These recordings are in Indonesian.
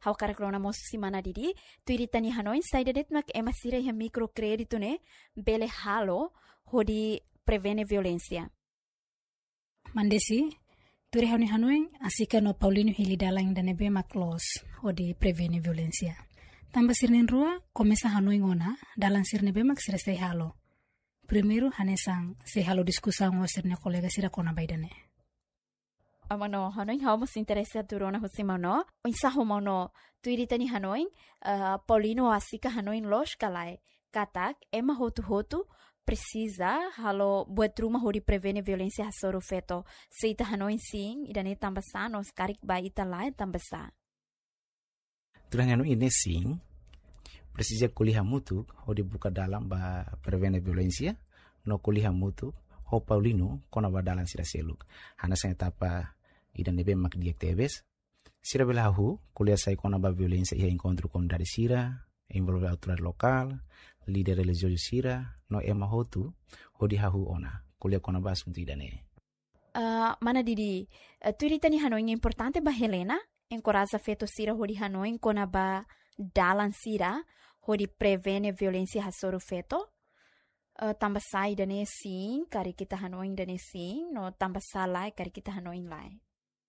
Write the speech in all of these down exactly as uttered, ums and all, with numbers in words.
Hau karakrona mosu simana didi, tuirita ni Hanoi, saidadet mak ema sira iha microcredito ne, bele halo, hodi prevene violência. Mandesi, turi Hanoi Hanoi, asika no Paulino hili dalang dan ebe mak los, hodi prevene violência. Tamba sirnen rua, komesa Hanoi ngona, dalang sirne be mak sira sei halo. Primeiro, hanesang sei halo diskusang o sirne kolega sira kona baidane. Amano Hanoi hau mas interesa turona husimano, o insaho mano tuirita ni Hanoi, uh, Paulino asika Hanoi los kalai, katak ema hotu hotu precisa halo buat rumah hodi prevene violência hasoro feto, seita Hanoi sim, idane tambasa nos karik ba ita lai tambasa. Turang Hanoi ini sim, precisa kuliah mutu hodi buka dalam ba prevene violência, no kuliah mutu ho Paulino kona ba dalam sira seluk. Hana sang etapa idan nebe mak diak tebes. Sira belahu kuliah sai kona ba violência ia encontro com dari sira, envolve autoridade local, líder religioso sira, no ema hotu hodi hahu ona. Kuliah kona ba asunto idane. Uh, mana didi, uh, tuirita ni Hanoi importante ba Helena, encoraja feto sira hodi Hanoi kona ba dalam sira, hodi prevene violência hasoro feto. Uh, tambah sai dane sim, kari kita Hanoi dane sim, no tambah salai kari kita Hanoi lai.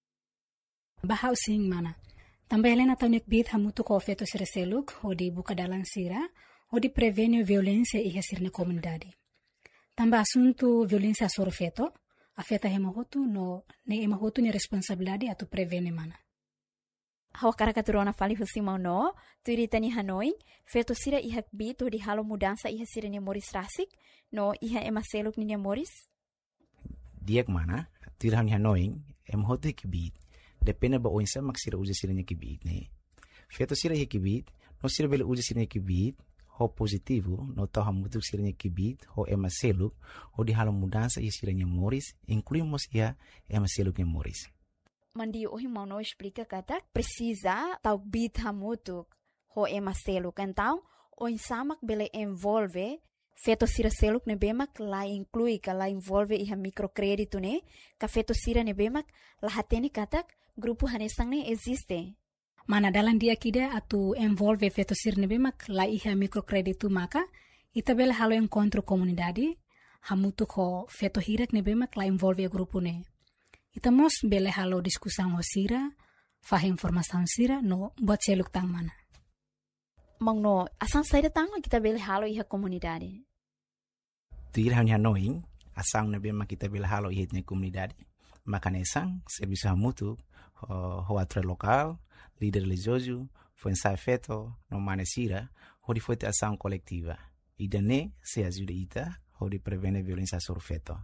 Bahau sing mana? Tambah Helena taunek bit hamutu ko feto sira seluk, hodi buka dalang sira, hodi prevene violência iha sirne komunidade. Tambah asunto violência hasoro feto, afeta hema hotu no ne ema hotu ni responsabilidade atu prevene mana. Hau karakaturona fali husimau no, tuirita ni Hanoi, feto sira ihak bit hodi halo mudansa iha sira ni Moris rasik, no iha ema seluk ni Moris? Diak mana, tuirita ni Hanoi, ema hotu hikibit, depende ba oinsa mak sira uja sira ni kibit ne. Feto sira hikibit, no sira bele uja sira ni kibit, ho positivo, no tau hamutuk sira ni kibit, ho ema seluk, hodi halo mudansa iha sira ni Moris, incluímos iha ema seluk ni Moris. Mandi ohi mau no explica kata precisa tau bit hamutuk ho ema seluk então o insamak bele envolve feto sira seluk ne bemak la inclui ka la envolve iha microcredito ne ka feto sira ne bemak la hatene katak grupo hanesang ne existe. Mana dalam dia kida atu envolve feto sira ne bemak la iha microcredito maka ita bele halo encontro comunidade hamutuk ho feto hirak ne bemak la envolve grupo ne. Ita mos bele halo diskusang ho sira, fahe informasan sira, no buat seluk tang mana. Mang no, asang saida tang kita bele halo iha komunidade. Tuir hanya Hanoi, asang na bema kita bele halo iha ni komunidade. Maka nesang, serviço hamutu, ho, ho atre lokal, líder religioso, foi ensai feto, no mane sira, ho di foi te asang coletiva. Idane se ajuda ita, ho di prevene violência sobre feto.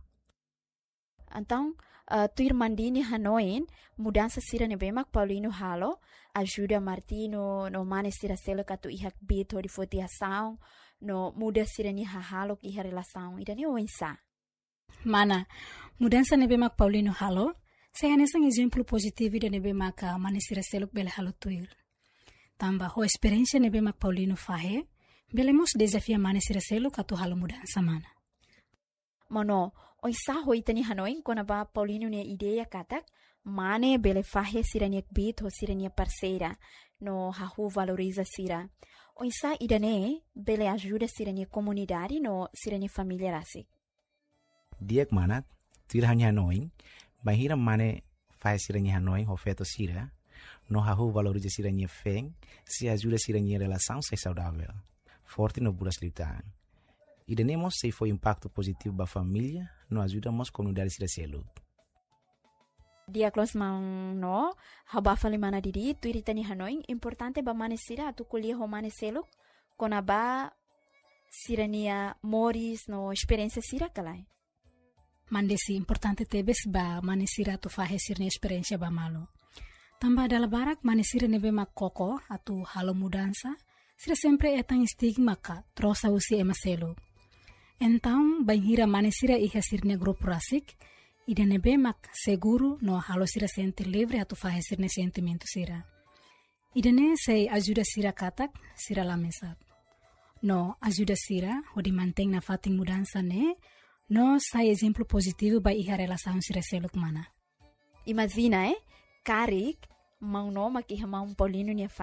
Então, uh, tuir mandini Hanoi, mudança sira ne bemak Paulino halo, ajuda Martino no mane sira selo katu ihak bit hodi foti asaung, no muda sira ni hahalo ki iha relasaung, idane oinsa. Mana, mudança ne bemak Paulino halo, saya nesang exemplo positivo de ne bemak mane sira selo bele halo tuir. Tamba ho experiência ne bemak Paulino fahe, bele mos desafia mane sira selo katu halo mudança mana. Mano, oisa hoi tani Hanoi kona ba Paulino ne ideia katak mane bele fahe sira ni bit ho sira ni parceira no hahu valoriza sira. Oisa idane bele ajuda sira ni comunidade no sira ni família rasi. Diak manat tuir hanya Hanoi, bahira mane fahe sira ni Hanoi ho feto sira no hahu valoriza sira ni feng se ajuda sira ni relação sai saudável. Forte no buras litan. Idenemos se foi impacto positivo ba família, no ajudamos comunidade sira seluk. Dia close mang no, haba fali mana didi, tuirita ni Hanoi, importante ba mane sira atu kuliah ho mane seluk, kona ba sira nia Moris no experiência sira kalai. Mandesi importante tebes ba mane sira atu fahe sirne experiência ba malo. Tamba dala barak mane sira nebe mak koko atu halo mudança, sira sempre etang stigma ka trosa usi ema seluk. Então, banhira mane sira iha sirne grupo rasik, ida nebe mak seguro no halo sira sente livre atu fahe sirne sentimento sira. Ida ne sei ajuda sira katak, sira la mesak. No ajuda sira, hodi manteng na fating mudança ne, no sai exemplo positivo ba iha relação sira seluk mana. Imagina eh, karik, mau no mak iha mau Paulino ni